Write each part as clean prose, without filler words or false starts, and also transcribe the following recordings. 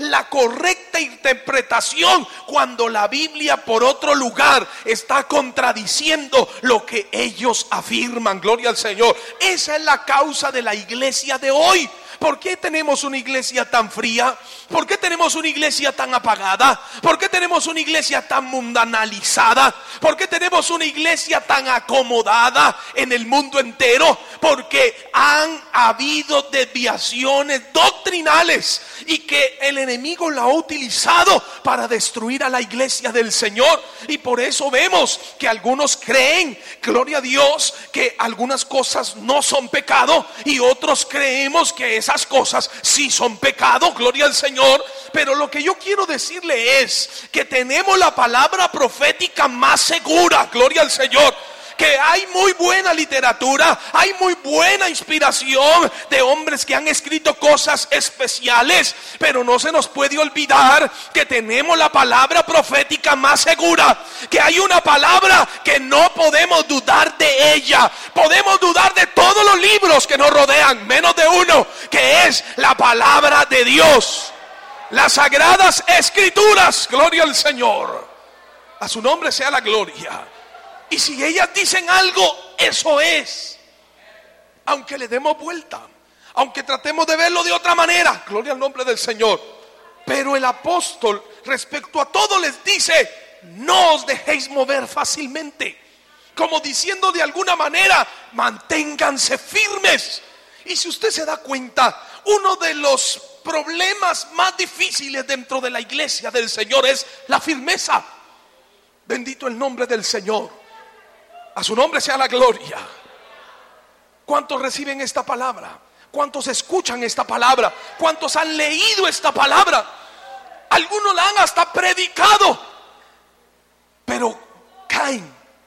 la correcta interpretación cuando la Biblia por otro lugar está contradiciendo lo que ellos afirman. Gloria al Señor. Esa es la causa de la iglesia de hoy. ¿Por qué tenemos una iglesia tan fría? ¿Por qué tenemos una iglesia tan apagada? ¿Por qué tenemos una iglesia tan mundanalizada? ¿Por qué tenemos una iglesia tan acomodada en el mundo entero? Porque han habido desviaciones doctrinales y que el enemigo la ha utilizado para destruir a la iglesia del Señor. Y por eso vemos que algunos creen, gloria a Dios, que algunas cosas no son pecado, y otros creemos que esas cosas sí son pecado, gloria al Señor. Pero lo que yo quiero decirle es que tenemos la palabra profética más segura, gloria al Señor. Que hay muy buena literatura, hay muy buena inspiración de hombres que han escrito cosas especiales, pero no se nos puede olvidar que tenemos la palabra profética más segura, que hay una palabra que no podemos dudar de ella. Podemos dudar de todos los libros que nos rodean, menos de uno, que es la palabra de Dios, las sagradas escrituras. Gloria al Señor, a su nombre sea la gloria. Y si ellas dicen algo, eso es. Aunque le demos vuelta, aunque tratemos de verlo de otra manera, gloria al nombre del Señor. Pero el apóstol respecto a todo les dice: no os dejéis mover fácilmente. Como diciendo de alguna manera, manténganse firmes. Y si usted se da cuenta, uno de los problemas más difíciles dentro de la iglesia del Señor es la firmeza. Bendito el nombre del Señor. A su nombre sea la gloria. ¿Cuántos reciben esta palabra? ¿Cuántos escuchan esta palabra? ¿Cuántos han leído esta palabra? Algunos la han hasta predicado, pero caen.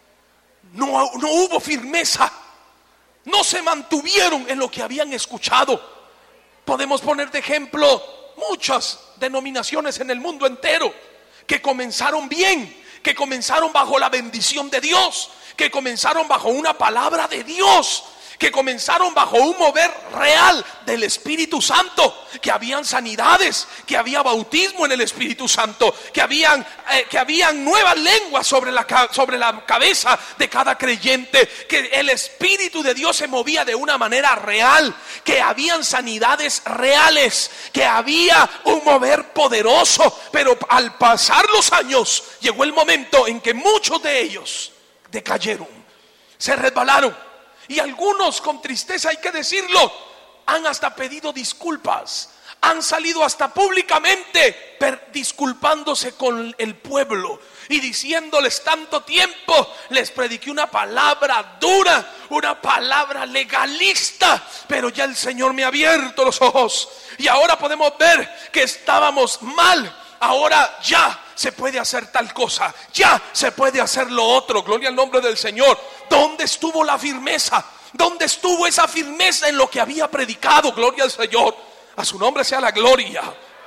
No hubo firmeza. No se mantuvieron en lo que habían escuchado. Podemos poner de ejemplo muchas denominaciones en el mundo entero que comenzaron bien, que comenzaron bajo la bendición de Dios, que comenzaron bajo una palabra de Dios, que comenzaron bajo un mover real del Espíritu Santo, que habían sanidades, que había bautismo en el Espíritu Santo, que habían nuevas lenguas sobre la cabeza de cada creyente, que el Espíritu de Dios se movía de una manera real, que habían sanidades reales, que había un mover poderoso. Pero al pasar los años, llegó el momento en que muchos de ellos decayeron, se resbalaron. Y algunos, con tristeza hay que decirlo, han hasta pedido disculpas, han salido hasta públicamente disculpándose con el pueblo y diciéndoles: tanto tiempo les prediqué una palabra dura, una palabra legalista, pero ya el Señor me ha abierto los ojos y ahora podemos ver que estábamos mal. Ahora ya se puede hacer tal cosa, ya se puede hacer lo otro. Gloria al nombre del Señor. ¿Dónde estuvo la firmeza? ¿Dónde estuvo esa firmeza en lo que había predicado? Gloria al Señor. A su nombre sea la gloria.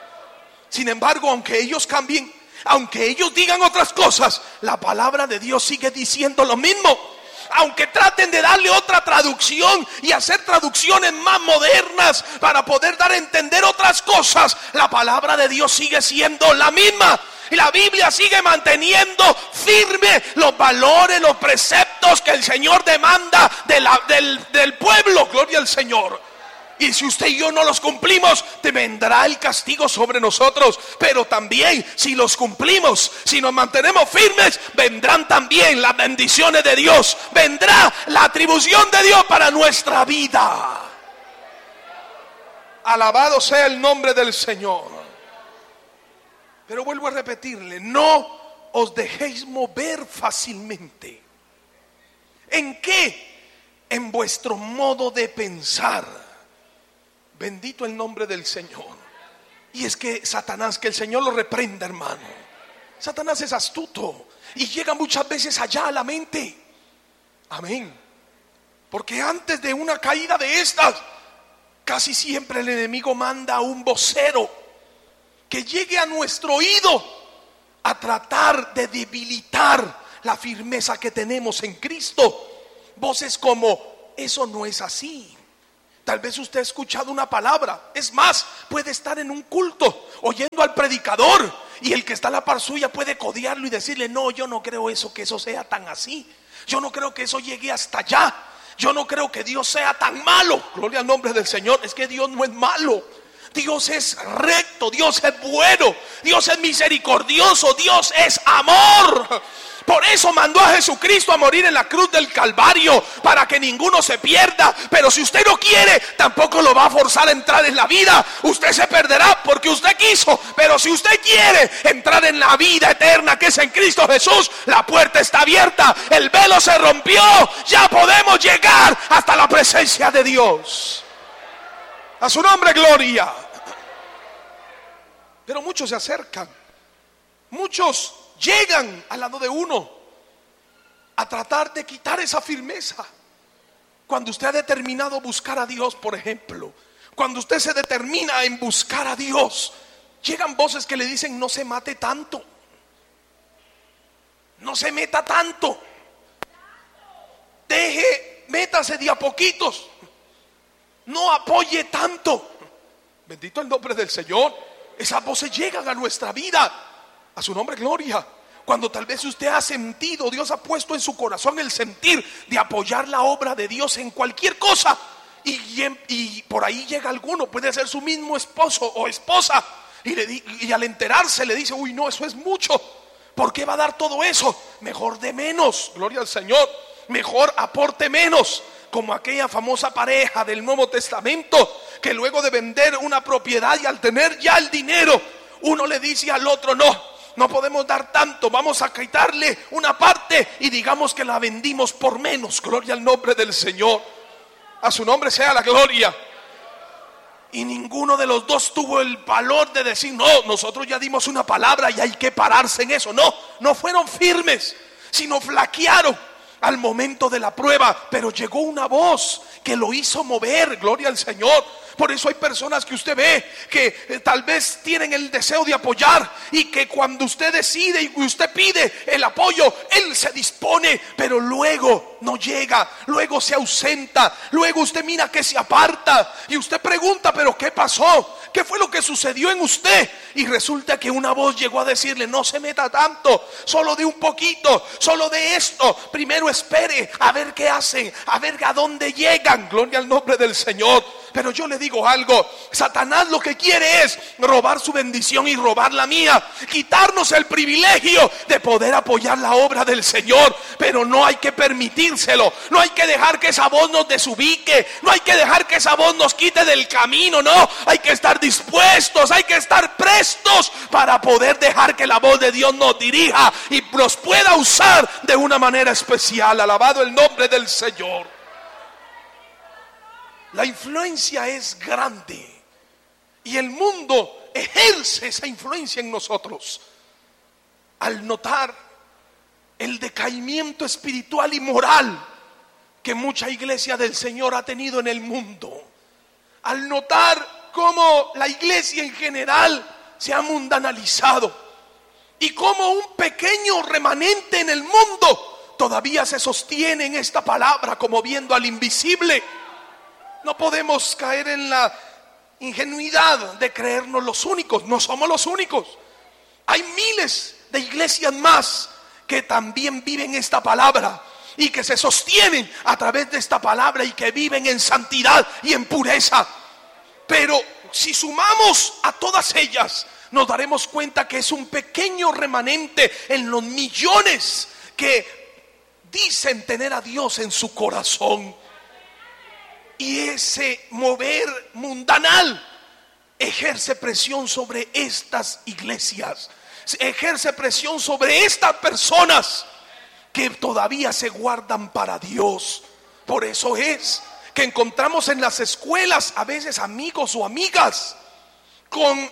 Sin embargo, aunque ellos cambien, aunque ellos digan otras cosas, la palabra de Dios sigue diciendo lo mismo. Aunque traten de darle otra traducción y hacer traducciones más modernas para poder dar a entender otras cosas, la palabra de Dios sigue siendo la misma. Y la Biblia sigue manteniendo firme los valores, los preceptos que el Señor demanda del pueblo. Gloria al Señor. Y si usted y yo no los cumplimos, te vendrá el castigo sobre nosotros. Pero también si los cumplimos, si nos mantenemos firmes, vendrán también las bendiciones de Dios. Vendrá la atribución de Dios para nuestra vida. Alabado sea el nombre del Señor. Pero vuelvo a repetirle: no os dejéis mover fácilmente. ¿En qué? En vuestro modo de pensar. Bendito el nombre del Señor. Y es que Satanás, que el Señor lo reprenda, hermano. Satanás es astuto y llega muchas veces allá a la mente. Amén. Porque antes de una caída de estas, casi siempre el enemigo manda a un vocero que llegue a nuestro oído a tratar de debilitar la firmeza que tenemos en Cristo. Voces como: eso no es así. Tal vez usted ha escuchado una palabra. Es más, puede estar en un culto oyendo al predicador, y el que está a la par suya puede codearlo y decirle: no, yo no creo eso, que eso sea tan así. Yo no creo que eso llegue hasta allá. Yo no creo que Dios sea tan malo. Gloria al nombre del Señor. Es que Dios no es malo. Dios es recto, Dios es bueno, Dios es misericordioso, Dios es amor. Por eso mandó a Jesucristo a morir en la cruz del Calvario, para que ninguno se pierda. Pero si usted no quiere, tampoco lo va a forzar a entrar en la vida. Usted se perderá porque usted quiso. Pero si usted quiere entrar en la vida eterna que es en Cristo Jesús, la puerta está abierta, el velo se rompió, ya podemos llegar hasta la presencia de Dios. A su nombre, gloria. Pero muchos se acercan, muchos llegan al lado de uno a tratar de quitar esa firmeza. Cuando usted ha determinado buscar a Dios, por ejemplo, cuando usted se determina en buscar a Dios, llegan voces que le dicen: no se mate tanto, no se meta tanto, métase de a poquitos, no apoye tanto. Bendito el nombre del Señor. Esas voces llegan a nuestra vida. A su nombre, gloria. Cuando tal vez usted ha sentido, Dios ha puesto en su corazón el sentir de apoyar la obra de Dios en cualquier cosa, y por ahí llega alguno, puede ser su mismo esposo o esposa, y al enterarse le dice: uy, no, eso es mucho. ¿Por qué va a dar todo eso? Mejor de menos, gloria al Señor. Mejor aporte menos. Como aquella famosa pareja del Nuevo Testamento, que luego de vender una propiedad y al tener ya el dinero, uno le dice al otro: no podemos dar tanto, vamos a quitarle una parte y digamos que la vendimos por menos. Gloria al nombre del Señor. A su nombre sea la gloria. Y ninguno de los dos tuvo el valor de decir: no, nosotros ya dimos una palabra y hay que pararse en eso. No fueron firmes, sino flaquearon al momento de la prueba. Pero llegó una voz que lo hizo mover, gloria al Señor. Por eso hay personas que usted ve que tal vez tienen el deseo de apoyar, y que cuando usted decide y usted pide el apoyo, él se dispone, pero luego no llega, luego se ausenta, luego usted mira que se aparta y usted pregunta: pero ¿qué pasó? ¿Qué fue lo que sucedió en usted? Y resulta que una voz llegó a decirle: no se meta tanto, solo de un poquito, solo de esto, primero espere a ver qué hacen, a ver a dónde llegan. Gloria al nombre del Señor. Pero yo le digo algo: Satanás lo que quiere es robar su bendición y robar la mía, quitarnos el privilegio de poder apoyar la obra del Señor. Pero no hay que permitírselo, no hay que dejar que esa voz nos desubique, no hay que dejar que esa voz nos quite del camino. No, hay que estar dispuestos, hay que estar prestos para poder dejar que la voz de Dios nos dirija y nos pueda usar de una manera especial. Alabado el nombre del Señor. La influencia es grande y el mundo ejerce esa influencia en nosotros. Al notar el decaimiento espiritual y moral que mucha iglesia del Señor ha tenido en el mundo, al notar cómo la iglesia en general se ha mundanalizado y cómo un pequeño remanente en el mundo todavía se sostiene en esta palabra como viendo al invisible, no podemos caer en la ingenuidad de creernos los únicos. No somos los únicos. Hay miles de iglesias más que también viven esta palabra y que se sostienen a través de esta palabra y que viven en santidad y en pureza. Pero si sumamos a todas ellas, nos daremos cuenta que es un pequeño remanente en los millones que dicen tener a Dios en su corazón. Y ese mover mundanal ejerce presión sobre estas iglesias, ejerce presión sobre estas personas que todavía se guardan para Dios. Por eso es que encontramos en las escuelas a veces amigos o amigas con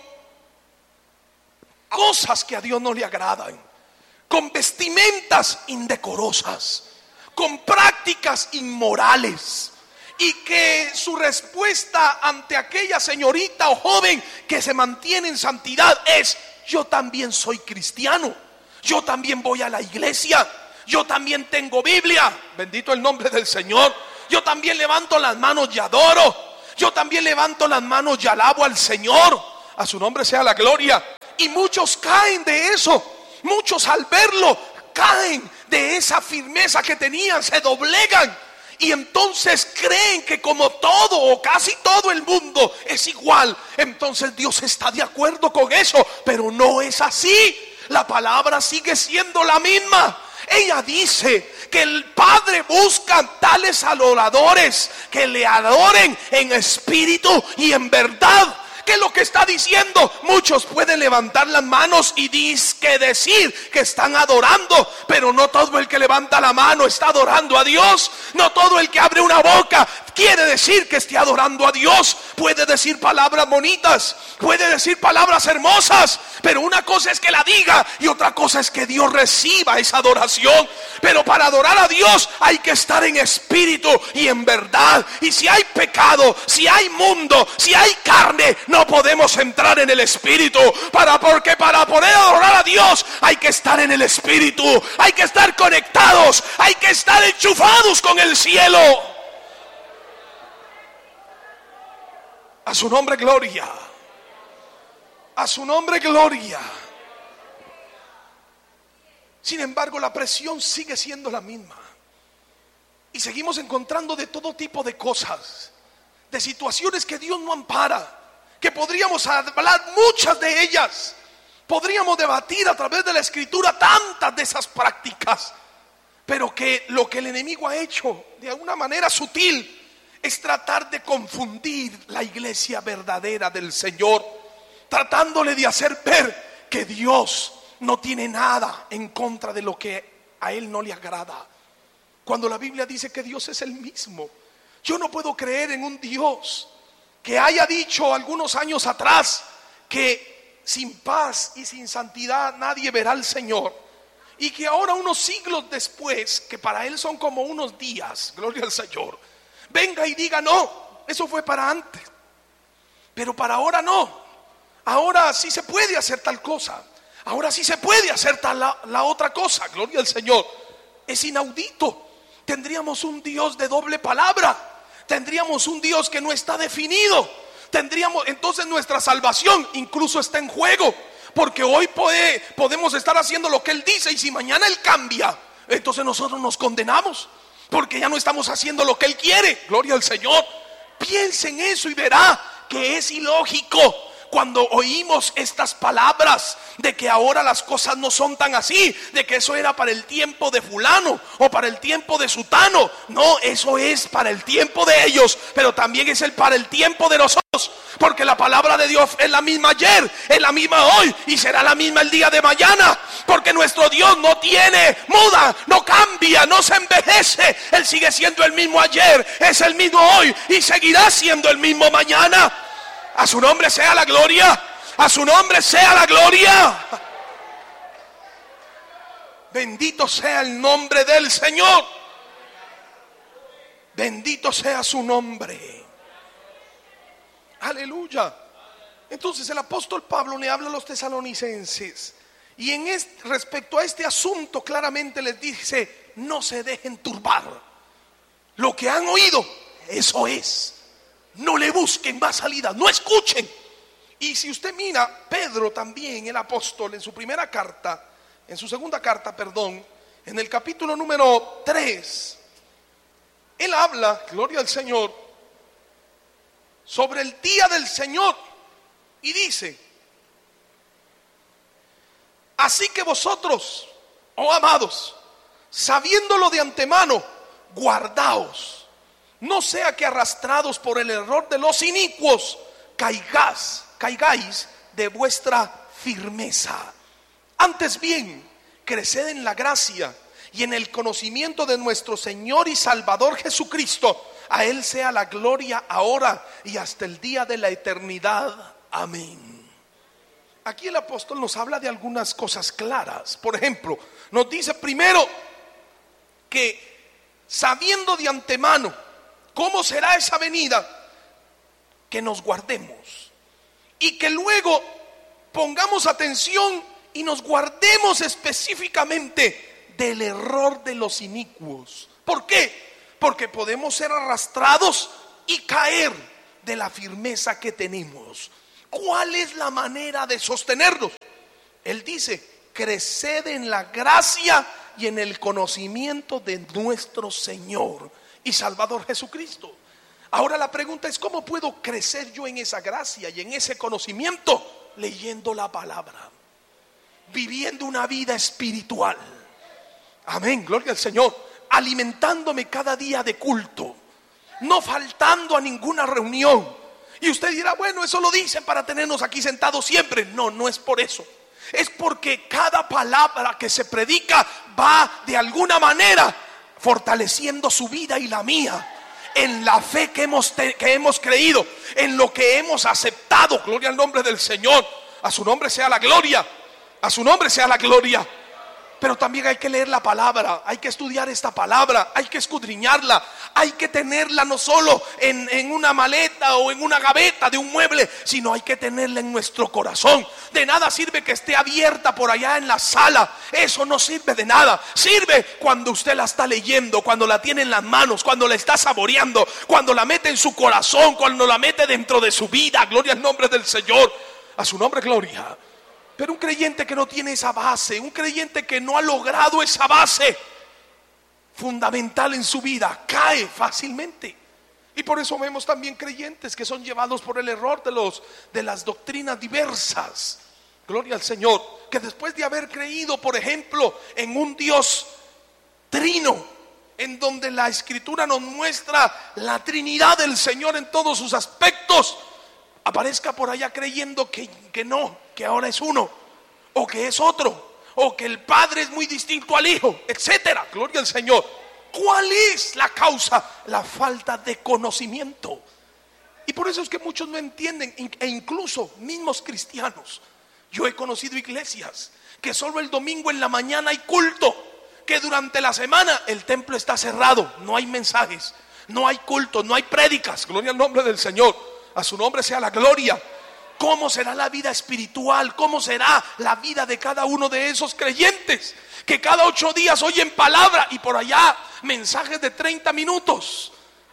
cosas que a Dios no le agradan, con vestimentas indecorosas, con prácticas inmorales. Y que su respuesta ante aquella señorita o joven que se mantiene en santidad es: yo también soy cristiano, yo también voy a la iglesia, yo también tengo Biblia, bendito el nombre del Señor, yo también levanto las manos y adoro, yo también levanto las manos y alabo al Señor, a su nombre sea la gloria. Y muchos caen de eso. Muchos al verlo caen de esa firmeza que tenían, se doblegan. Y entonces creen que como todo o casi todo el mundo es igual, entonces Dios está de acuerdo con eso. Pero no es así. La palabra sigue siendo la misma. Ella dice que el Padre busca tales adoradores que le adoren en espíritu y en verdad. ¿Qué es lo que está diciendo? Muchos pueden levantar las manos y decir que están adorando, pero no todo el que levanta la mano está adorando a Dios. No todo el que abre una boca quiere decir que esté adorando a Dios. Puede decir palabras bonitas, puede decir palabras hermosas, pero una cosa es que la diga y otra cosa es que Dios reciba esa adoración. Pero para adorar a Dios hay que estar en espíritu y en verdad. Y si hay pecado, si hay mundo, si hay carne, no podemos entrar en el espíritu. Porque para poder adorar a Dios hay que estar en el espíritu, hay que estar conectados, hay que estar enchufados con el cielo. A su nombre gloria. A su nombre gloria. Sin embargo, la presión sigue siendo la misma. Y seguimos encontrando de todo tipo de cosas, de situaciones que Dios no ampara, que podríamos hablar muchas de ellas. Podríamos debatir a través de la Escritura tantas de esas prácticas. Pero que lo que el enemigo ha hecho de alguna manera sutil es tratar de confundir la iglesia verdadera del Señor, tratándole de hacer ver que Dios no tiene nada en contra de lo que a Él no le agrada, cuando la Biblia dice que Dios es el mismo. Yo no puedo creer en un Dios que haya dicho algunos años atrás que sin paz y sin santidad nadie verá al Señor, y que ahora unos siglos después, que para Él son como unos días, gloria al Señor, venga y diga: no, eso fue para antes, pero para ahora no. Ahora sí se puede hacer tal cosa, ahora sí se puede hacer la otra cosa, gloria al Señor. Es inaudito. Tendríamos un Dios de doble palabra, tendríamos un Dios que no está definido. Entonces nuestra salvación incluso está en juego, porque hoy podemos estar haciendo lo que Él dice, y si mañana Él cambia, entonces nosotros nos condenamos, porque ya no estamos haciendo lo que Él quiere. Gloria al Señor. Piense en eso y verá que es ilógico cuando oímos estas palabras de que ahora las cosas no son tan así, de que eso era para el tiempo de fulano o para el tiempo de sutano. No, eso es para el tiempo de ellos, pero también es para el tiempo de nosotros, porque la palabra de Dios es la misma ayer, es la misma hoy y será la misma el día de mañana, porque nuestro Dios no muda, no cambia, no se envejece. Él sigue siendo el mismo ayer, es el mismo hoy y seguirá siendo el mismo mañana. A su nombre sea la gloria. A su nombre sea la gloria. Bendito sea el nombre del Señor. Bendito sea su nombre. Aleluya. Entonces el apóstol Pablo le habla a los tesalonicenses, y respecto a este asunto claramente les dice: no se dejen turbar. Lo que han oído, eso es. No le busquen más salidas, no escuchen. Y si usted mira, Pedro también, el apóstol, en su segunda carta, en el capítulo número 3, él habla, gloria al Señor, sobre el día del Señor, y dice: así que vosotros, oh amados, sabiéndolo de antemano, guardaos, no sea que arrastrados por el error de los inicuos caigáis de vuestra firmeza. Antes bien, creced en la gracia y en el conocimiento de nuestro Señor y Salvador Jesucristo. A Él sea la gloria ahora y hasta el día de la eternidad. Amén. Aquí el apóstol nos habla de algunas cosas claras. Por ejemplo, nos dice primero que sabiendo de antemano cómo será esa venida, que nos guardemos, y que luego pongamos atención y nos guardemos específicamente del error de los inicuos. ¿Por qué? Porque podemos ser arrastrados y caer de la firmeza que tenemos. ¿Cuál es la manera de sostenernos? Él dice: creced en la gracia y en el conocimiento de nuestro Señor y Salvador Jesucristo. Ahora la pregunta es: ¿cómo puedo crecer yo en esa gracia y en ese conocimiento? Leyendo la palabra, viviendo una vida espiritual. Amén, gloria al Señor. Alimentándome cada día de culto, no faltando a ninguna reunión. Y usted dirá: bueno, eso lo dicen para tenernos aquí sentados siempre. No, no es por eso. Es porque cada palabra que se predica va de alguna manera fortaleciendo su vida y la mía, en la fe que hemos creído, en lo que hemos aceptado. Gloria al nombre del Señor. A su nombre sea la gloria. A su nombre sea la gloria. Pero también hay que leer la palabra, hay que estudiar esta palabra, hay que escudriñarla, hay que tenerla no solo en una maleta o en una gaveta de un mueble, sino hay que tenerla en nuestro corazón. De nada sirve que esté abierta por allá en la sala, eso no sirve de nada. Sirve cuando usted la está leyendo, cuando la tiene en las manos, cuando la está saboreando, cuando la mete en su corazón, cuando la mete dentro de su vida. Gloria al nombre del Señor. A su nombre gloria. Pero un creyente que no tiene esa base, un creyente que no ha logrado esa base fundamental en su vida, cae fácilmente. Y por eso vemos también creyentes que son llevados por el error de las doctrinas diversas. Gloria al Señor. Que después de haber creído, por ejemplo, en un Dios trino, en donde la Escritura nos muestra la Trinidad del Señor en todos sus aspectos, aparezca por allá creyendo que no, que ahora es uno, o que es otro, o que el Padre es muy distinto al Hijo, etcétera. Gloria al Señor. ¿Cuál es la causa? La falta de conocimiento. Y por eso es que muchos no entienden, e incluso mismos cristianos. Yo he conocido iglesias que solo el domingo en la mañana hay culto, que durante la semana el templo está cerrado, no hay mensajes, no hay culto, no hay prédicas. Gloria al nombre del Señor. A su nombre sea la gloria. ¿Cómo será la vida espiritual? ¿Cómo será la vida de cada uno de esos creyentes que cada 8 días oyen palabra y por allá mensajes de 30 minutos?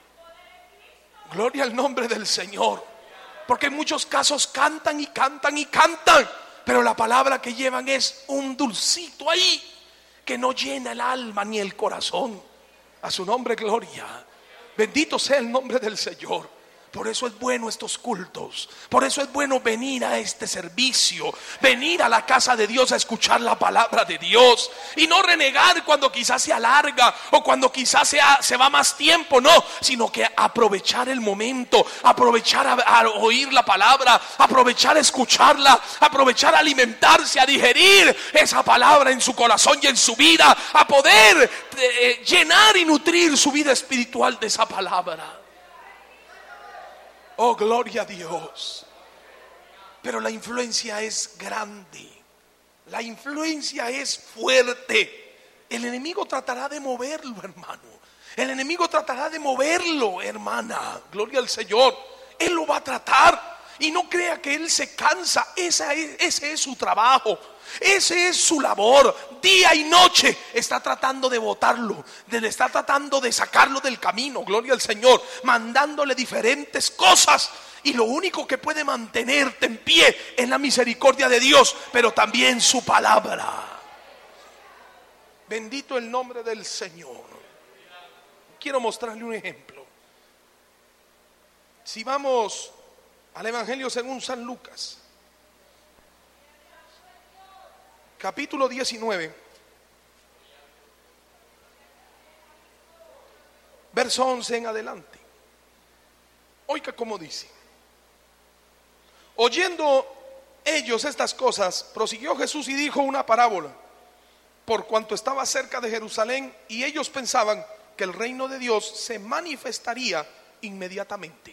Gloria al nombre del Señor. Porque en muchos casos cantan y cantan y cantan, pero la palabra que llevan es un dulcito ahí que no llena el alma ni el corazón. A su nombre gloria. Bendito sea el nombre del Señor. Por eso es bueno estos cultos. Por eso es bueno venir a este servicio, venir a la casa de Dios a escuchar la palabra de Dios y no renegar cuando quizás se alarga o cuando quizás se va más tiempo. No, sino que aprovechar el momento, aprovechar a oír la palabra, aprovechar a escucharla, aprovechar a alimentarse, a digerir esa palabra en su corazón y en su vida, a poder llenar y nutrir su vida espiritual de esa palabra. Oh, gloria a Dios. Pero la influencia es grande. La influencia es fuerte. El enemigo tratará de moverlo, hermano. El enemigo tratará de moverlo, hermana. Gloria al Señor. Él lo va a tratar. Y no crea que él se cansa. Ese es su trabajo. Ese es su labor. Día y noche está tratando de botarlo, está tratando de sacarlo del camino. Gloria al Señor. Mandándole diferentes cosas. Y lo único que puede mantenerte en pie es la misericordia de Dios, pero también su palabra. Bendito el nombre del Señor. Quiero mostrarle un ejemplo. Si vamos al Evangelio según San Lucas, capítulo 19, verso 11 en adelante. Oiga cómo dice: oyendo ellos estas cosas, prosiguió Jesús y dijo una parábola, por cuanto estaba cerca de Jerusalén y ellos pensaban que el reino de Dios se manifestaría inmediatamente.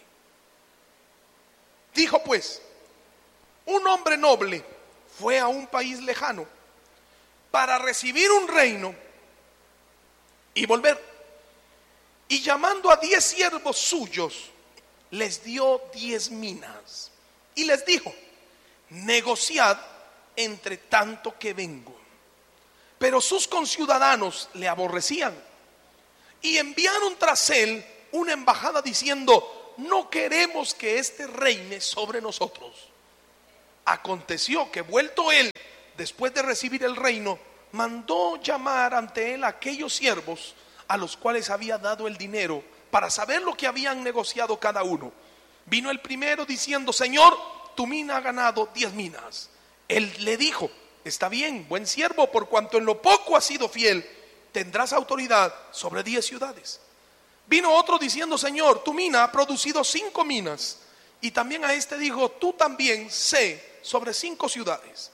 Dijo pues: un hombre noble fue a un país lejano para recibir un reino y volver. Y llamando a 10 siervos suyos, les dio 10 minas y les dijo: negociad entre tanto que vengo. Pero sus conciudadanos le aborrecían y enviaron tras él una embajada diciendo: no queremos que éste reine sobre nosotros. Aconteció que vuelto él después de recibir el reino, mandó llamar ante él a aquellos siervos a los cuales había dado el dinero, para saber lo que habían negociado cada uno. Vino el primero diciendo: Señor, tu mina ha ganado 10 minas. Él le dijo: está bien, buen siervo, por cuanto en lo poco has sido fiel, tendrás autoridad sobre 10 ciudades. Vino otro diciendo: Señor, tu mina ha producido 5 minas. Y también a este dijo: tú también sé sobre 5 ciudades.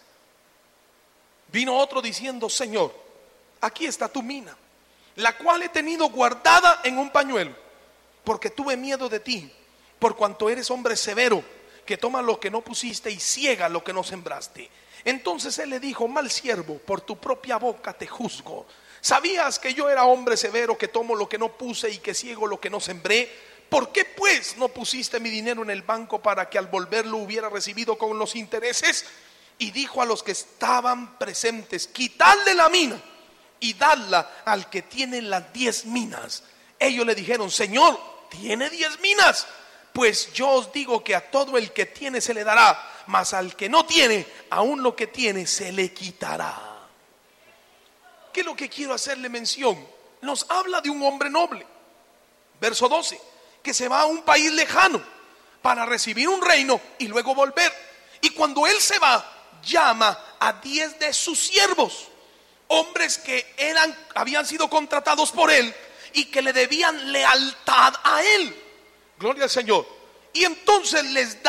Vino otro diciendo: Señor, aquí está tu mina, la cual he tenido guardada en un pañuelo, porque tuve miedo de ti, por cuanto eres hombre severo, que toma lo que no pusiste y ciega lo que no sembraste. Entonces él le dijo: mal siervo, por tu propia boca te juzgo. ¿Sabías que yo era hombre severo, que tomo lo que no puse y que ciego lo que no sembré? ¿Por qué pues no pusiste mi dinero en el banco, para que al volverlo hubiera recibido con los intereses? Y dijo a los que estaban presentes: quitadle la mina y dadla al que tiene las 10 minas. Ellos le dijeron: Señor, ¿tiene 10 minas? Pues yo os digo que a todo el que tiene se le dará, mas al que no tiene, aún lo que tiene se le quitará. ¿Qué es lo que quiero hacerle mención? Nos habla de un hombre noble, verso 12, que se va a un país lejano para recibir un reino y luego volver. Y cuando él se va, llama a 10 de sus siervos, hombres que habían sido contratados por él y que le debían lealtad a él. Gloria al Señor. Y entonces les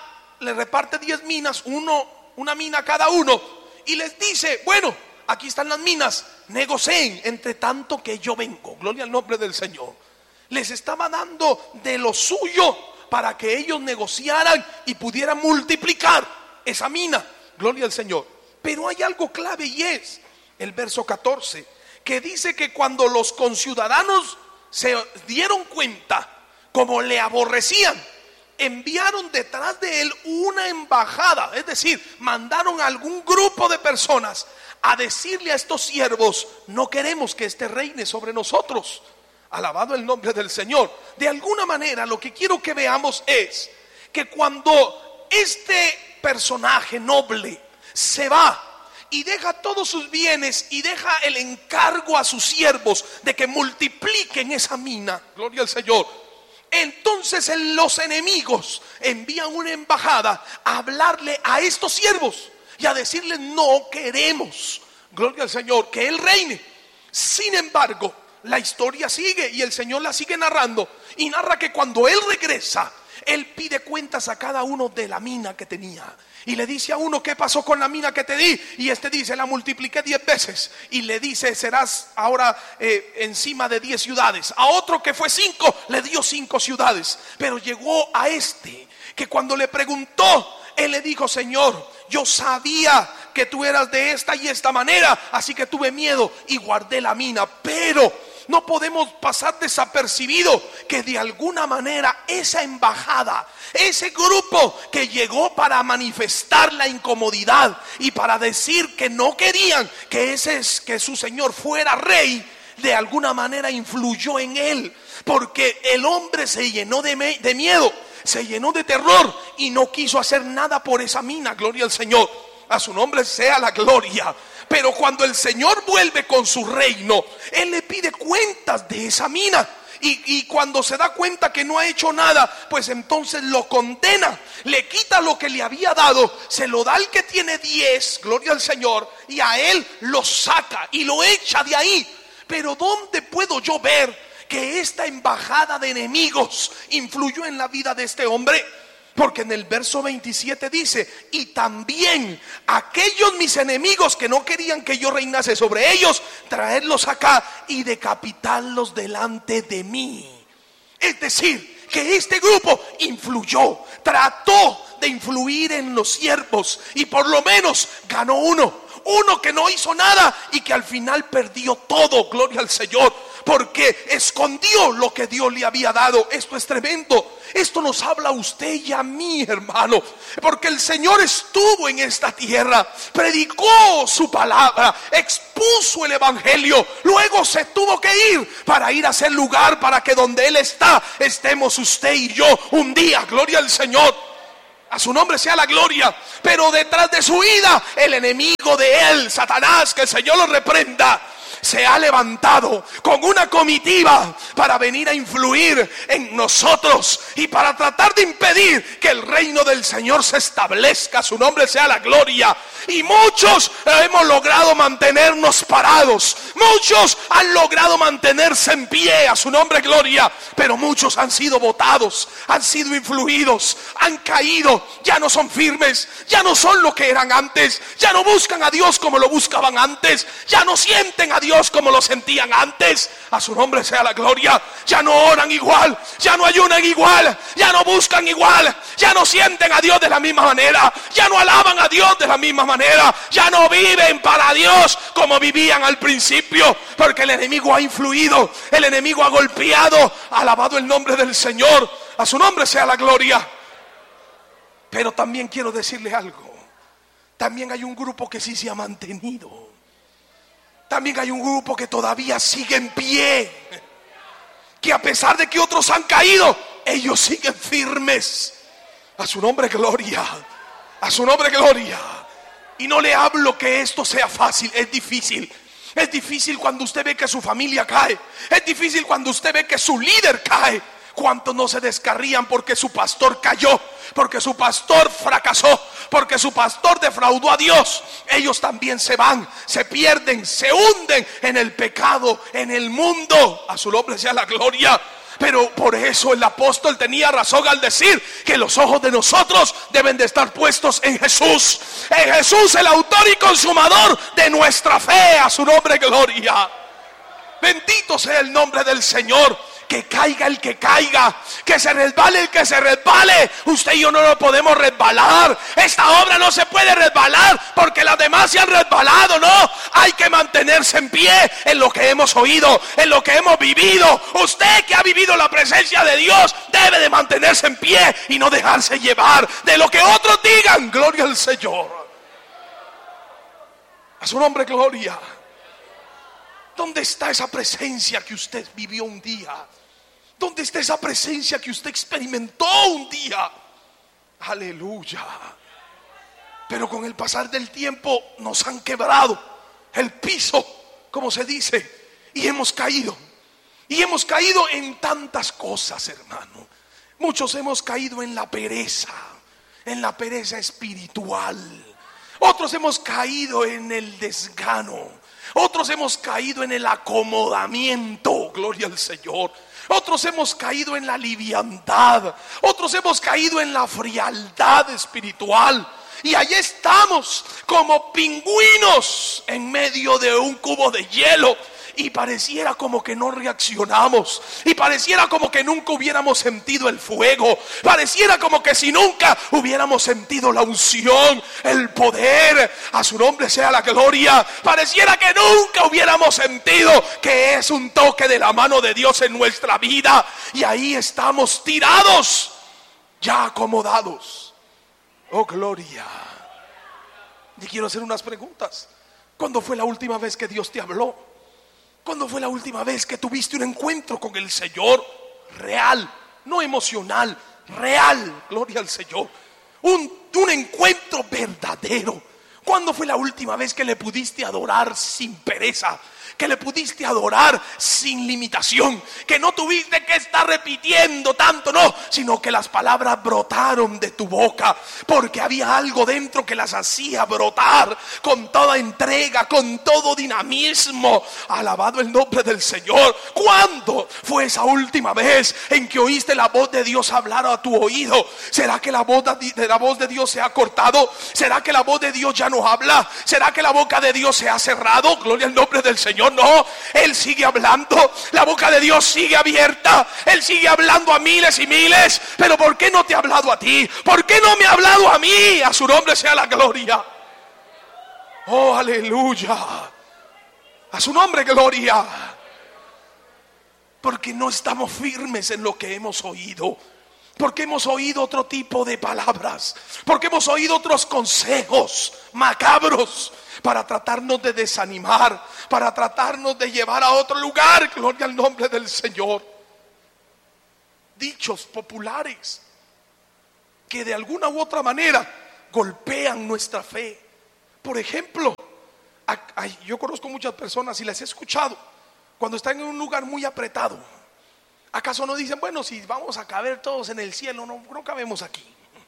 reparte 10 minas, una mina a cada uno, y les dice: bueno, aquí están las minas, negocien entre tanto que yo vengo. Gloria al nombre del Señor. Les estaba dando de lo suyo para que ellos negociaran y pudieran multiplicar esa mina. Gloria al Señor. Pero hay algo clave, y es el verso 14, que dice que cuando los conciudadanos se dieron cuenta como le aborrecían, enviaron detrás de él una embajada, es decir, mandaron a algún grupo de personas a decirle a estos siervos: no queremos que este reine sobre nosotros. Alabado el nombre del Señor. De alguna manera, lo que quiero que veamos es que cuando este personaje noble se va y deja todos sus bienes y deja el encargo a sus siervos de que multipliquen esa mina, gloria al Señor, entonces los enemigos envían una embajada a hablarle a estos siervos y a decirles: no queremos, gloria al Señor, que él reine. Sin embargo, la historia sigue y el Señor la sigue narrando, y narra que cuando él regresa, él pide cuentas a cada uno de la mina que tenía. Y le dice a uno: ¿qué pasó con la mina que te di? Y este dice: la multipliqué 10 veces. Y le dice: serás ahora encima de 10 ciudades. A otro que fue 5, le dio 5 ciudades. Pero llegó a este, que cuando le preguntó, él le dijo: Señor, yo sabía que tú eras de esta y esta manera, así que tuve miedo y guardé la mina. Pero no podemos pasar desapercibido que de alguna manera esa embajada, ese grupo que llegó para manifestar la incomodidad y para decir que no querían que su señor fuera rey, de alguna manera influyó en él, porque el hombre se llenó de miedo, se llenó de terror y no quiso hacer nada por esa mina. Gloria al Señor, a su nombre sea la gloria. Pero cuando el Señor vuelve con su reino, él le pide cuentas de esa mina. Y cuando se da cuenta que no ha hecho nada, pues entonces lo condena, le quita lo que le había dado, se lo da al que tiene 10, gloria al Señor, y a él lo saca y lo echa de ahí. Pero ¿dónde puedo yo ver que esta embajada de enemigos influyó en la vida de este hombre? Porque en el verso 27 dice: y también aquellos mis enemigos que no querían que yo reinase sobre ellos, traerlos acá y decapitarlos delante de mí. Es decir, que este grupo influyó, trató de influir en los siervos, y por lo menos ganó uno que no hizo nada y que al final perdió todo, gloria al Señor, porque escondió lo que Dios le había dado. Esto es tremendo. Esto nos habla a usted y a mí, hermano, porque el Señor estuvo en esta tierra, predicó su palabra, expuso el evangelio, luego se tuvo que ir para ir a hacer lugar para que donde Él está, estemos usted y yo un día. Gloria al Señor. A su nombre sea la gloria. Pero detrás de su huida, el enemigo de él, Satanás, que el Señor lo reprenda, se ha levantado con una comitiva para venir a influir en nosotros y para tratar de impedir que el reino del Señor se establezca. Su nombre sea la gloria. Y muchos hemos logrado mantenernos parados. Muchos han logrado mantenerse en pie. A su nombre gloria. Pero muchos han sido botados, han sido influidos, han caído. Ya no son firmes, ya no son lo que eran antes. Ya no buscan a Dios como lo buscaban antes. Ya no sienten a Dios como lo sentían antes. A su nombre sea la gloria. Ya no oran igual, ya no ayunan igual, ya no buscan igual, ya no sienten a Dios de la misma manera, ya no alaban a Dios de la misma manera, ya no viven para Dios como vivían al principio, porque el enemigo ha influido, el enemigo ha golpeado. Alabado el nombre del Señor. A su nombre sea la gloria. Pero también quiero decirle algo. También hay un grupo que sí se ha mantenido. También hay un grupo que todavía sigue en pie, que a pesar de que otros han caído, ellos siguen firmes. A su nombre gloria. A su nombre gloria. Y no le hablo que esto sea fácil, es difícil. Es difícil cuando usted ve que su familia cae. Es difícil cuando usted ve que su líder cae. ¿Cuántos no se descarrían porque su pastor cayó? Porque su pastor fracasó, porque su pastor defraudó a Dios. Ellos también se van, se pierden, se hunden en el pecado, en el mundo. A su nombre sea la gloria. Pero por eso el apóstol tenía razón al decir que los ojos de nosotros deben de estar puestos en Jesús. En Jesús, el autor y consumador de nuestra fe. A su nombre gloria. Bendito sea el nombre del Señor. Que caiga el que caiga, que se resbale el que se resbale. Usted y yo no lo podemos resbalar. Esta obra no se puede resbalar porque las demás se han resbalado. No, hay que mantenerse en pie en lo que hemos oído, en lo que hemos vivido. Usted que ha vivido la presencia de Dios debe de mantenerse en pie y no dejarse llevar de lo que otros digan. Gloria al Señor. A su nombre gloria. ¿Dónde está esa presencia que usted vivió un día? ¿Dónde está esa presencia que usted experimentó un día? Aleluya. Pero con el pasar del tiempo nos han quebrado el piso, como se dice, y hemos caído. Y hemos caído en tantas cosas, hermano. Muchos hemos caído en la pereza espiritual. Otros hemos caído en el desgano. Otros hemos caído en el acomodamiento, gloria al Señor. Otros hemos caído en la liviandad. Otros hemos caído en la frialdad espiritual. Y allí estamos como pingüinos en medio de un cubo de hielo. Y pareciera como que no reaccionamos. Y pareciera como que nunca hubiéramos sentido el fuego. Pareciera como que si nunca hubiéramos sentido la unción, el poder. A su nombre sea la gloria. Pareciera que nunca hubiéramos sentido que es un toque de la mano de Dios en nuestra vida. Y ahí estamos tirados, ya acomodados. Oh, gloria. Y quiero hacer unas preguntas. ¿Cuándo fue la última vez que Dios te habló? ¿Cuándo fue la última vez que tuviste un encuentro con el Señor? Real, no emocional, real, gloria al Señor. Un encuentro verdadero. ¿Cuándo fue la última vez que le pudiste adorar sin pereza? Que le pudiste adorar sin limitación, que no tuviste que estar repitiendo tanto, no, sino que las palabras brotaron de tu boca, porque había algo dentro que las hacía brotar con toda entrega, con todo dinamismo. Alabado el nombre del Señor. ¿Cuándo fue esa última vez en que oíste la voz de Dios hablar a tu oído? ¿Será que la voz de Dios se ha cortado? ¿Será que la voz de Dios ya no habla? ¿Será que la boca de Dios se ha cerrado? Gloria al nombre del Señor. No, Él sigue hablando. La boca de Dios sigue abierta. Él sigue hablando a miles y miles. Pero ¿por qué no te ha hablado a ti? ¿Por qué no me ha hablado a mí? A su nombre sea la gloria. Oh, aleluya. A su nombre gloria. Porque no estamos firmes en lo que hemos oído. Porque hemos oído otro tipo de palabras. Porque hemos oído otros consejos macabros para tratarnos de desanimar, para tratarnos de llevar a otro lugar. Gloria al nombre del Señor. Dichos populares. que de alguna u otra manera golpean nuestra fe. Por ejemplo, yo conozco muchas personas y las he escuchado cuando están en un lugar muy apretado. ¿Acaso no dicen, bueno, si vamos a caber todos en el cielo, no cabemos aquí?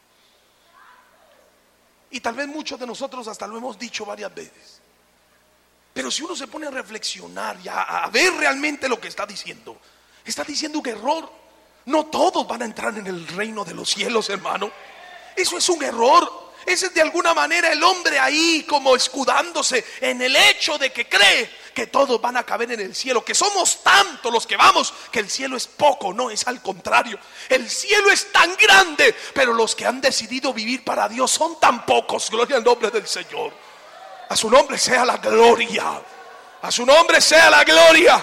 Y tal vez muchos de nosotros hasta lo hemos dicho varias veces. Pero si uno se pone a reflexionar y a ver realmente lo que está diciendo un error. No todos van a entrar en el reino de los cielos, hermano. Eso es un error. Ese es de alguna manera el hombre ahí como escudándose en el hecho de que cree que todos van a caber en el cielo, que somos tantos los que vamos, que el cielo es poco. No, es al contrario. El cielo es tan grande, pero los que han decidido vivir para Dios son tan pocos. Gloria al nombre del Señor. A su nombre sea la gloria. A su nombre sea la gloria.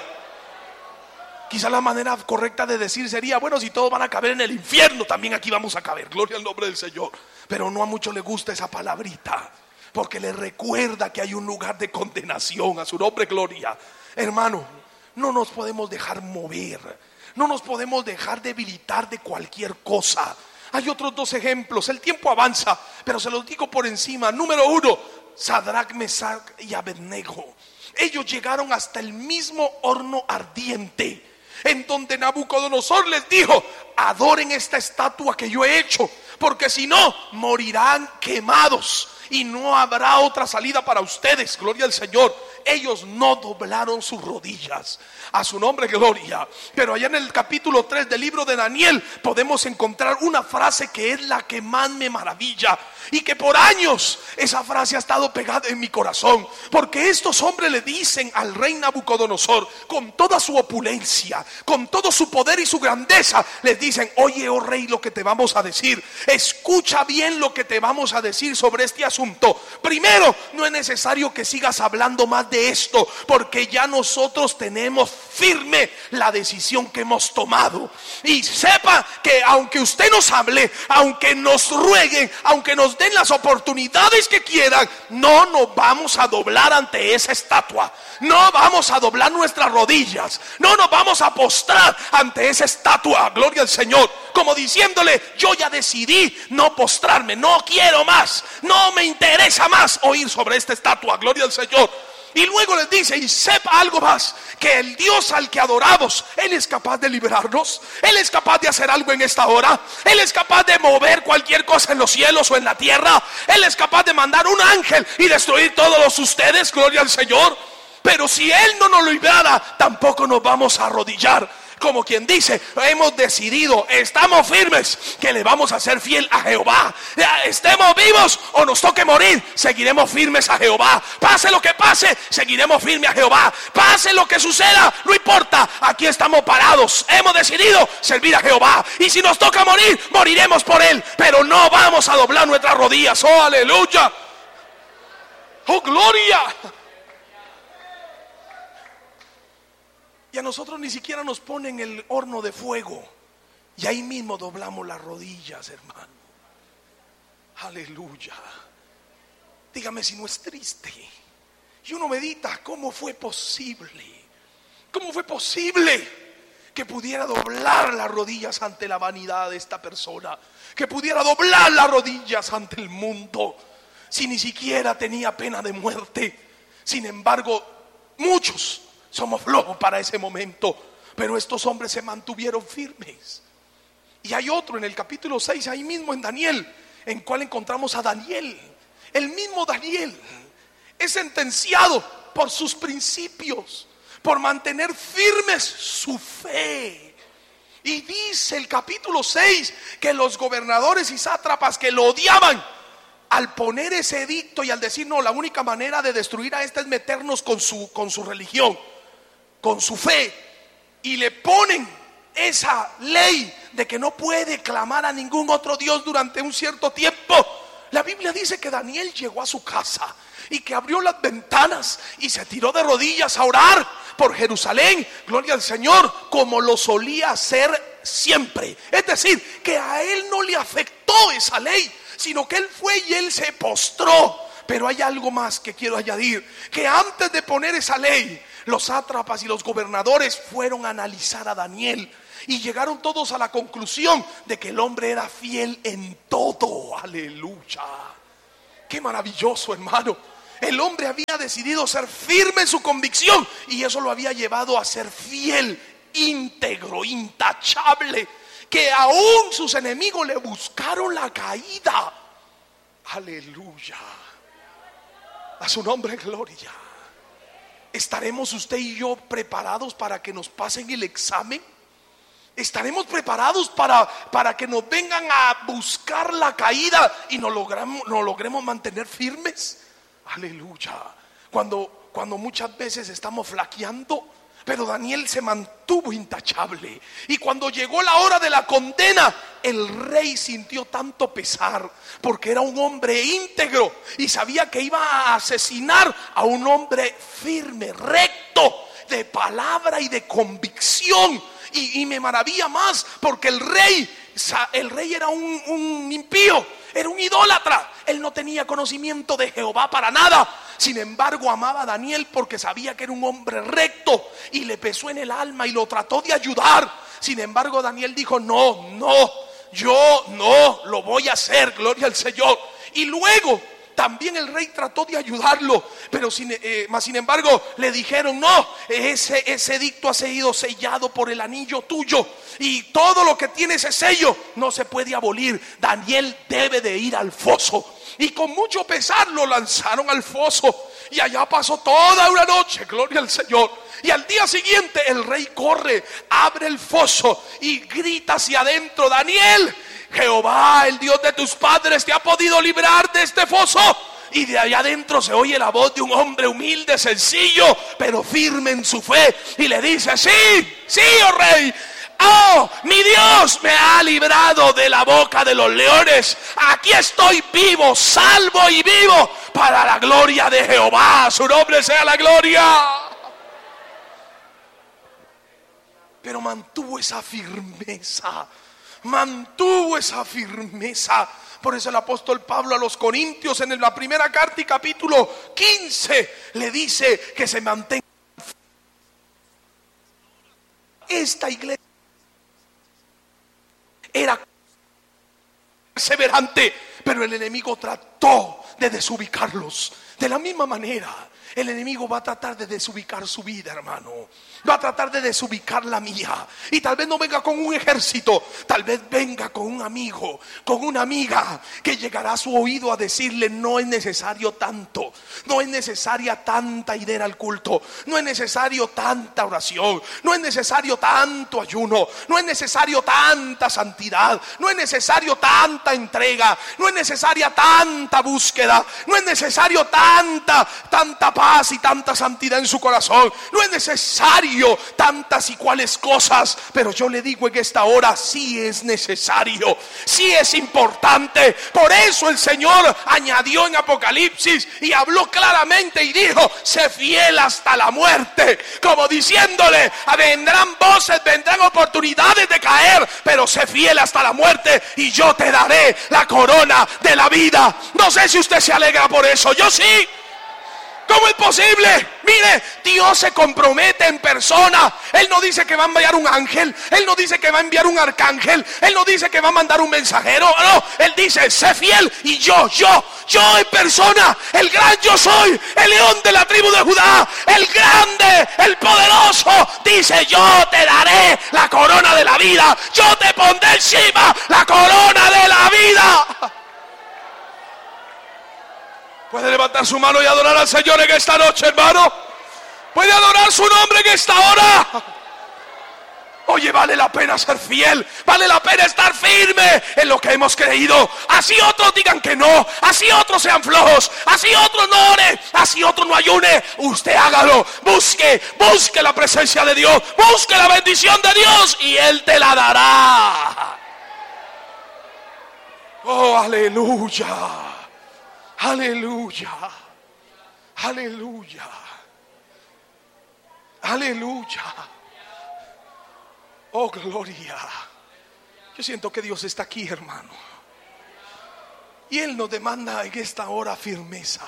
Quizá la manera correcta de decir sería, bueno, si todos van a caber en el infierno, también aquí vamos a caber. Gloria al nombre del Señor. Pero no a muchos les gusta esa palabrita, porque les recuerda que hay un lugar de condenación. A su nombre, gloria. Hermano, no nos podemos dejar mover, no nos podemos dejar debilitar de cualquier cosa. Hay otros dos ejemplos. El tiempo avanza, pero se los digo por encima. Número 1, Sadrach, Mesach y Abednego. Ellos llegaron hasta el mismo horno ardiente, en donde Nabucodonosor les dijo: adoren esta estatua que yo he hecho, porque si no, morirán quemados y no habrá otra salida para ustedes. Gloria al Señor. Ellos no doblaron sus rodillas. A su nombre, gloria. Pero allá en el capítulo 3 del libro de Daniel podemos encontrar una frase que es la que más me maravilla, y que por años esa frase ha estado pegada en mi corazón, porque estos hombres le dicen al rey Nabucodonosor, con toda su opulencia, con todo su poder y su grandeza, les dicen: oye, oh rey, lo que te vamos a decir, escucha bien lo que te vamos a decir sobre este asunto. Primero, no es necesario que sigas hablando más de esto, porque ya nosotros tenemos firme la decisión que hemos tomado. Y sepa que aunque usted nos hable, aunque nos rueguen, aunque nos den las oportunidades que quieran, no nos vamos a doblar ante esa estatua. No vamos a doblar nuestras rodillas. No nos vamos a postrar ante esa estatua. Gloria al Señor. Como diciéndole: yo ya decidí no postrarme, no quiero más, no me interesa más oír sobre esta estatua. Gloria al Señor. Y luego les dice: y sepa algo más, que el Dios al que adoramos, Él es capaz de liberarnos. Él es capaz de hacer algo en esta hora. Él es capaz de mover cualquier cosa en los cielos o en la tierra. Él es capaz de mandar un ángel y destruir todos ustedes. Gloria al Señor. Pero si Él no nos liberara, tampoco nos vamos a arrodillar. Como quien dice, hemos decidido, estamos firmes, que le vamos a ser fiel a Jehová. Estemos vivos o nos toque morir, seguiremos firmes a Jehová. Pase lo que pase, seguiremos firmes a Jehová. Pase lo que suceda, no importa, aquí estamos parados. Hemos decidido servir a Jehová, y si nos toca morir, moriremos por Él. Pero no vamos a doblar nuestras rodillas. Oh, aleluya. Oh, gloria. Y a nosotros ni siquiera nos ponen el horno de fuego, y ahí mismo doblamos las rodillas, hermano. Aleluya. Dígame si no es triste. Y uno medita: ¿cómo fue posible? ¿Cómo fue posible que pudiera doblar las rodillas ante la vanidad de esta persona? Que pudiera doblar las rodillas ante el mundo, si ni siquiera tenía pena de muerte. Sin embargo, muchos somos flojos para ese momento, pero estos hombres se mantuvieron firmes. Y hay otro en el capítulo 6, ahí mismo en Daniel, en cual encontramos a Daniel. El mismo Daniel es sentenciado por sus principios, por mantener firmes su fe. Y dice el capítulo 6 que los gobernadores y sátrapas que lo odiaban, al poner ese edicto y al decir: no, la única manera de destruir a este es meternos con su religión, con su fe, y le ponen esa ley de que no puede clamar a ningún otro Dios durante un cierto tiempo. La Biblia dice que Daniel llegó a su casa y que abrió las ventanas y se tiró de rodillas a orar por Jerusalén, gloria al Señor, como lo solía hacer siempre. Es decir, que a él no le afectó esa ley, sino que él fue y él se postró. Pero hay algo más que quiero añadir, que antes de poner esa ley, los sátrapas y los gobernadores fueron a analizar a Daniel Y llegaron todos a la conclusión de que el hombre era fiel en todo. Aleluya. Qué maravilloso, hermano. El hombre había decidido ser firme en su convicción y eso lo había llevado a ser fiel, íntegro, intachable, que aún sus enemigos le buscaron la caída. Aleluya. A su nombre gloria. ¿Estaremos usted y yo preparados para que nos pasen el examen? ¿Estaremos preparados para que nos vengan a buscar la caída y nos logremos mantener firmes? Aleluya. Cuando muchas veces estamos flaqueando, pero Daniel se mantuvo intachable. Y cuando llegó la hora de la condena, el rey sintió tanto pesar, porque era un hombre íntegro y sabía que iba a asesinar a un hombre firme, recto, de palabra y de convicción. Y me maravilla más, porque el rey era un impío, era un idólatra. Él no tenía conocimiento de Jehová para nada. Sin embargo, amaba a Daniel porque sabía que era un hombre recto y le pesó en el alma y lo trató de ayudar. Sin embargo, Daniel dijo: yo no lo voy a hacer, gloria al Señor. Y luego también el rey trató de ayudarlo, pero sin embargo le dijeron: no, ese edicto ha sido sellado por el anillo tuyo y todo lo que tiene ese sello no se puede abolir. Daniel debe de ir al foso. Y con mucho pesar lo lanzaron al foso y allá pasó toda una noche, gloria al Señor. Y al día siguiente el rey corre, abre el foso y grita hacia adentro: Daniel, Jehová, el Dios de tus padres, te ha podido librar de este foso. Y de allá adentro se oye la voz de un hombre humilde, sencillo, pero firme en su fe, y le dice: sí, oh rey, oh, mi Dios me ha librado de la boca de los leones. Aquí estoy vivo, salvo y vivo, para la gloria de Jehová. Su nombre sea la gloria. Pero mantuvo esa firmeza. Por eso el apóstol Pablo a los Corintios, en la primera carta y capítulo 15, le dice que se mantenga. Esta iglesia era perseverante, pero el enemigo trató de desubicarlos. De la misma manera, el enemigo va a tratar de desubicar su vida, hermano. Va a tratar de desubicar la mía. Y tal vez no venga con un ejército, tal vez venga con un amigo, con una amiga, que llegará a su oído a decirle: no es necesario tanto, no es necesaria tanta idea al culto, no es necesario tanta oración, no es necesario tanto ayuno, no es necesario tanta santidad, no es necesario tanta entrega, no es necesaria tanta búsqueda, no es necesario tanta paz y tanta santidad en su corazón, no es necesario tantas y cuales cosas. Pero yo le digo en esta hora: sí es necesario, sí es importante. Por eso el Señor añadió en Apocalipsis y habló claramente y dijo: sé fiel hasta la muerte, como diciéndole: vendrán voces, vendrán oportunidades de caer, pero sé fiel hasta la muerte y yo te daré la corona de la vida. No sé si usted se alegra por eso, yo sí. ¿Cómo es posible? Mire, Dios se compromete en persona. Él no dice que va a enviar un ángel, Él no dice que va a enviar un arcángel, Él no dice que va a mandar un mensajero. No, Él dice: sé fiel. Y yo en persona, el gran yo soy, el león de la tribu de Judá, el grande, el poderoso, dice: yo te daré la corona de la vida, yo te pondré encima la corona de la vida. Puede levantar su mano y adorar al Señor en esta noche, hermano. Puede adorar su nombre en esta hora. Oye, vale la pena ser fiel, vale la pena estar firme en lo que hemos creído. Así otros digan que no, así otros sean flojos, así otros no oren, así otros no ayune. Usted hágalo, busque la presencia de Dios, busque la bendición de Dios y Él te la dará. Oh, aleluya. Aleluya, aleluya, aleluya. Oh, gloria. Yo siento que Dios está aquí, hermano, y Él nos demanda en esta hora firmeza.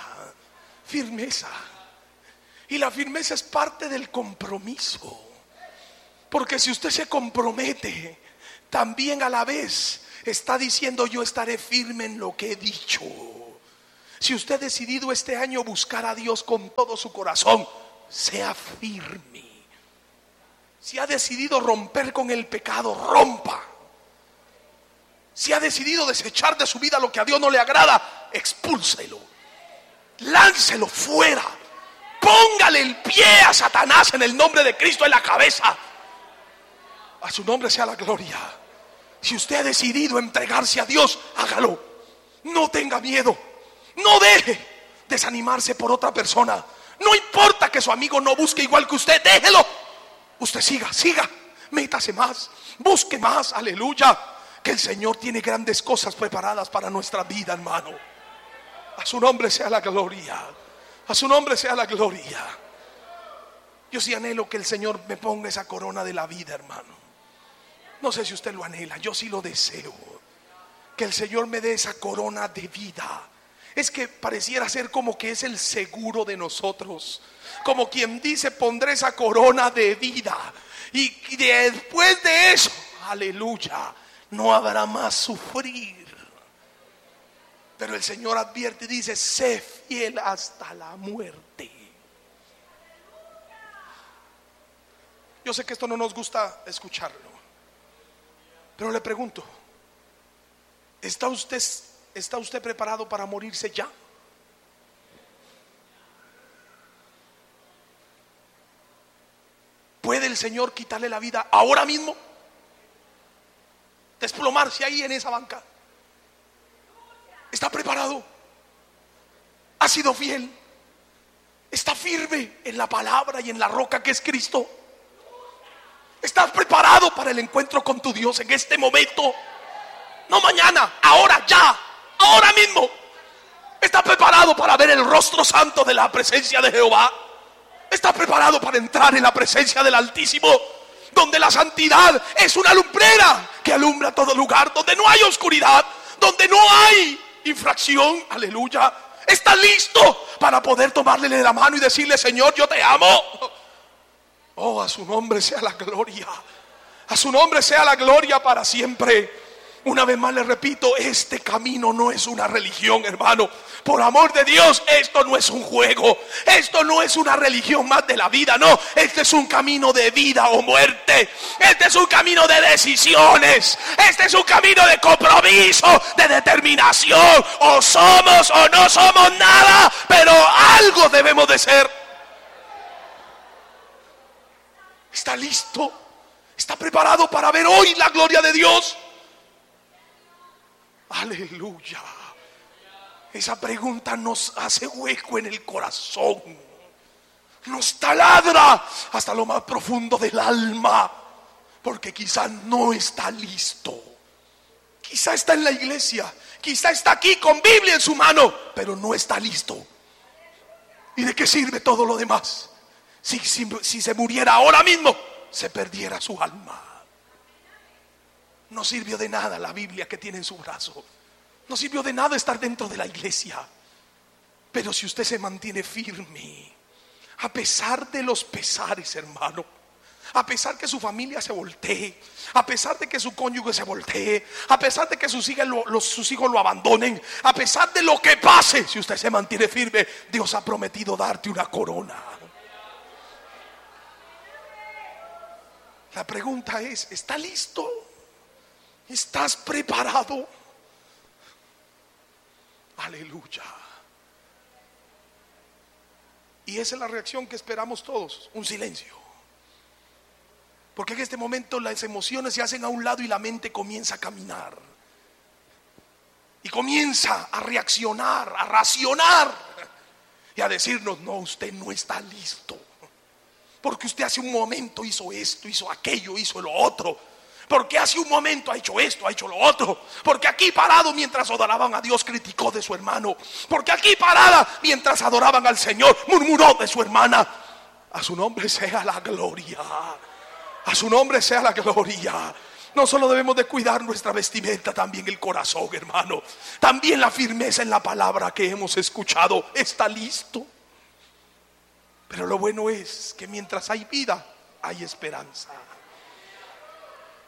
Y la firmeza es parte del compromiso. Porque si usted se compromete, también a la vez está diciendo: yo estaré firme en lo que he dicho. Si usted ha decidido este año buscar a Dios con todo su corazón, sea firme. Si ha decidido romper con el pecado, rompa. Si ha decidido desechar de su vida lo que a Dios no le agrada, expúlselo, láncelo fuera. Póngale el pie a Satanás en el nombre de Cristo en la cabeza. A su nombre sea la gloria. Si usted ha decidido entregarse a Dios, hágalo. No tenga miedo. No deje desanimarse por otra persona. No importa que su amigo no busque igual que usted, déjelo. Usted siga, métase más, busque más, aleluya. Que el Señor tiene grandes cosas preparadas para nuestra vida, hermano. A su nombre sea la gloria. A su nombre sea la gloria. Yo sí anhelo que el Señor me ponga esa corona de la vida, hermano. No sé si usted lo anhela, yo sí lo deseo. Que el Señor me dé esa corona de vida. Es que pareciera ser como que es el seguro de nosotros. Como quien dice: pondré esa corona de vida. Y después de eso, aleluya, no habrá más sufrir. Pero el Señor advierte y dice: sé fiel hasta la muerte. Yo sé que esto no nos gusta escucharlo, pero le pregunto: ¿está usted preparado para morirse ya? ¿Puede el Señor quitarle la vida ahora mismo? Desplomarse ahí en esa banca. ¿Está preparado? ¿Ha sido fiel? ¿Está firme en la palabra y en la roca que es Cristo? ¿Estás preparado para el encuentro con tu Dios en este momento? No mañana, ahora, ya, ahora mismo. ¿Está preparado para ver el rostro santo de la presencia de Jehová? ¿Está preparado para entrar en la presencia del Altísimo, donde la santidad es una lumbrera que alumbra todo lugar, donde no hay oscuridad, donde no hay infracción? Aleluya. ¿Está listo para poder tomarle de la mano y decirle: Señor, yo te amo? Oh, a su nombre sea la gloria. A su nombre sea la gloria para siempre. Una vez más le repito, este camino no es una religión, hermano. Por amor de Dios, esto no es un juego. Esto no es una religión más de la vida, no. Este es un camino de vida o muerte. Este es un camino de decisiones. Este es un camino de compromiso, de determinación. O somos o no somos nada, pero algo debemos de ser. ¿Está listo? ¿Está preparado para ver hoy la gloria de Dios? Aleluya. Esa pregunta nos hace hueco en el corazón, nos taladra hasta lo más profundo del alma, porque quizás no está listo. Quizá está en la iglesia, quizá está aquí con Biblia en su mano, pero no está listo. ¿Y de qué sirve todo lo demás? Si se muriera ahora mismo, se perdiera su alma. No sirvió de nada la Biblia que tiene en su brazo. No sirvió de nada estar dentro de la iglesia. Pero si usted se mantiene firme, a pesar de los pesares, hermano, a pesar que su familia se voltee, a pesar de que su cónyuge se voltee, a pesar de que sus hijos lo abandonen, a pesar de lo que pase, si usted se mantiene firme, Dios ha prometido darte una corona. La pregunta es: ¿está listo? ¿Estás preparado? Aleluya. Y esa es la reacción que esperamos todos: un silencio. Porque en este momento las emociones se hacen a un lado y la mente comienza a caminar. Y comienza a reaccionar, a racionar y a decirnos: no, usted no está listo. Porque usted hace un momento hizo esto, hizo aquello, hizo lo otro. Porque hace un momento ha hecho esto, ha hecho lo otro. Porque aquí parado mientras adoraban a Dios criticó de su hermano. Porque aquí parada mientras adoraban al Señor murmuró de su hermana. A su nombre sea la gloria. A su nombre sea la gloria. No solo debemos de cuidar nuestra vestimenta, también el corazón, hermano. También la firmeza en la palabra que hemos escuchado. ¿Está listo? Pero lo bueno es que mientras hay vida, hay esperanza.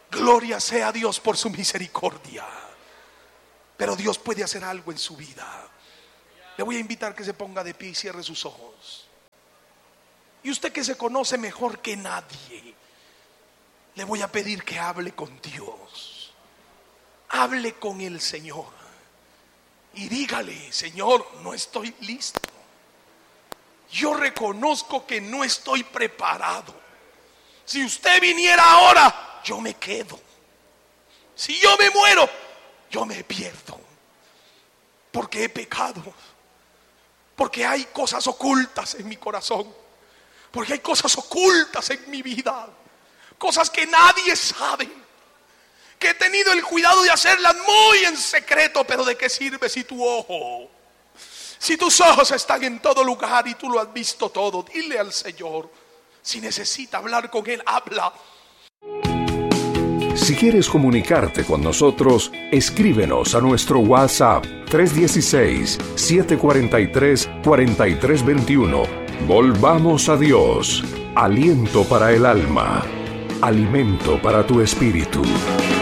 Gloria sea a Dios por su misericordia. Pero Dios puede hacer algo en su vida. Le voy a invitar que se ponga de pie y cierre sus ojos. Y usted, que se conoce mejor que nadie, le voy a pedir que hable con Dios. Hable con el Señor y dígale: Señor, no estoy listo. Yo reconozco que no estoy preparado. Si usted viniera ahora, yo me quedo. Si yo me muero, yo me pierdo. Porque he pecado. Porque hay cosas ocultas en mi corazón. Porque hay cosas ocultas en mi vida. Cosas que nadie sabe. Que he tenido el cuidado de hacerlas muy en secreto. Pero ¿de qué sirve si si tus ojos están en todo lugar y tú lo has visto todo? Dile al Señor. Si necesita hablar con Él, habla. Si quieres comunicarte con nosotros, escríbenos a nuestro WhatsApp 316-743-4321. Volvamos a Dios. Aliento para el alma. Alimento para tu espíritu.